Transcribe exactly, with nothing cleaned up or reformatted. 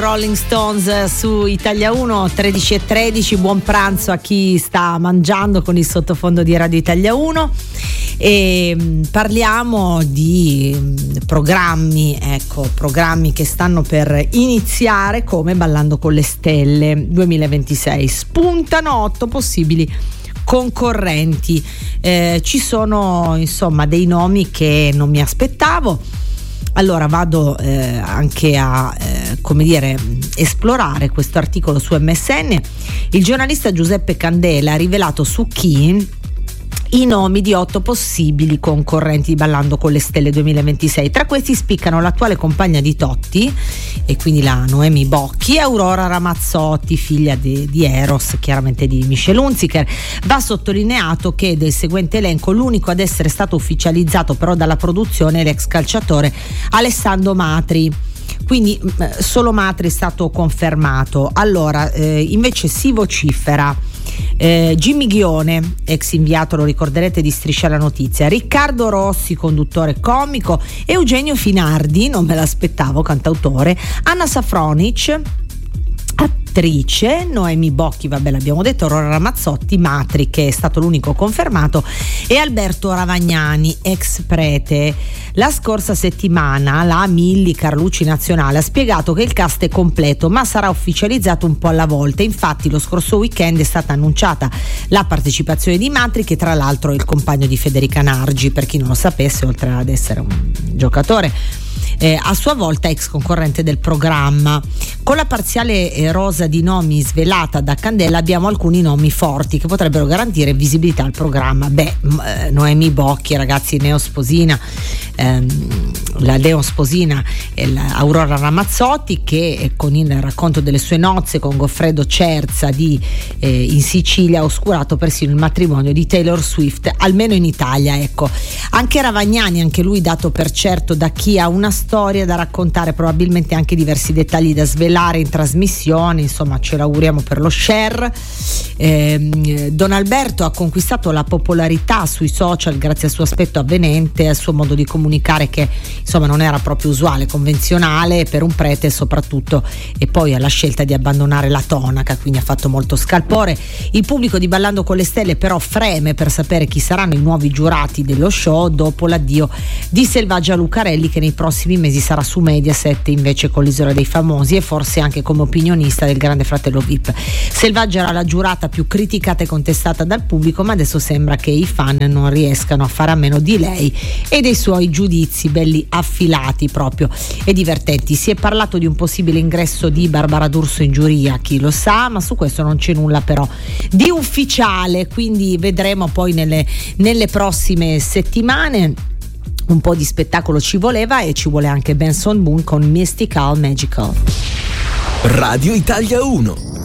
Rolling Stones su Italia uno, tredici e tredici. Buon pranzo a chi sta mangiando con il sottofondo di Radio Italia uno. E parliamo di programmi, ecco, programmi che stanno per iniziare, come Ballando con le Stelle duemilaventisei. Spuntano otto possibili concorrenti. Eh, ci sono insomma dei nomi che non mi aspettavo. Allora vado eh, anche a eh, come dire esplorare questo articolo su M S N. Il giornalista Giuseppe Candela ha rivelato su Chi i nomi di otto possibili concorrenti di Ballando con le Stelle duemilaventisei. Tra questi spiccano l'attuale compagna di Totti, e quindi la Noemi Bocchi, e Aurora Ramazzotti, figlia di, di Eros, chiaramente di Michelle Hunziker. Va sottolineato che del seguente elenco l'unico ad essere stato ufficializzato però dalla produzione è l'ex calciatore Alessandro Matri. Quindi solo Matri è stato confermato. Allora eh, invece si vocifera eh, Jimmy Ghione, ex inviato, lo ricorderete, di Striscia la Notizia, Riccardo Rossi, conduttore comico, Eugenio Finardi, non me l'aspettavo, cantautore, Anna Safronic, attrice, Noemi Bocchi, vabbè l'abbiamo detto, Aurora Ramazzotti, Matri, che è stato l'unico confermato, e Alberto Ravagnani, ex prete. La scorsa settimana la Milli Carlucci Nazionale ha spiegato che il cast è completo, ma sarà ufficializzato un po' alla volta. Infatti lo scorso weekend è stata annunciata la partecipazione di Matri, che tra l'altro è il compagno di Federica Nargi, per chi non lo sapesse, oltre ad essere un giocatore, Eh, a sua volta ex concorrente del programma. Con la parziale eh, rosa di nomi svelata da Candela abbiamo alcuni nomi forti che potrebbero garantire visibilità al programma. Beh, eh, Noemi Bocchi, ragazzi, neosposina, ehm, la neosposina eh, la Aurora Ramazzotti, che eh, con il racconto delle sue nozze con Goffredo Cerza di, eh, in Sicilia ha oscurato persino il matrimonio di Taylor Swift, almeno in Italia, ecco. Anche Ravagnani, anche lui dato per certo da chi ha una storia da raccontare, probabilmente anche diversi dettagli da svelare in trasmissione, insomma ce l'auguriamo per lo share. Eh, Don Alberto ha conquistato la popolarità sui social grazie al suo aspetto avvenente, al suo modo di comunicare che insomma non era proprio usuale, convenzionale per un prete soprattutto, e poi alla scelta di abbandonare la tonaca, quindi ha fatto molto scalpore. Il pubblico di Ballando con le Stelle però freme per sapere chi saranno i nuovi giurati dello show dopo l'addio di Selvaggia Lucarelli, che nei prossimi mesi sarà su Mediaset invece con l'Isola dei Famosi, e forse anche come opinionista del Grande Fratello V I P. Selvaggia era la giurata più criticata e contestata dal pubblico, ma adesso sembra che i fan non riescano a fare a meno di lei e dei suoi giudizi belli affilati proprio e divertenti. Si è parlato di un possibile ingresso di Barbara D'Urso in giuria, chi lo sa, ma su questo non c'è nulla però di ufficiale, quindi vedremo poi nelle, nelle prossime settimane. Un po' di spettacolo ci voleva, e ci vuole anche Benson Boone con Mystical Magical. Radio Italia uno.